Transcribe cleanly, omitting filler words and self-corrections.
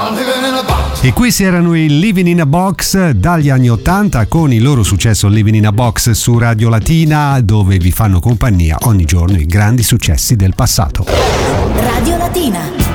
E questi erano i Living in a Box dagli anni 80 con il loro successo Living in a Box su Radio Latina, dove vi fanno compagnia ogni giorno i grandi successi del passato. Radio Latina.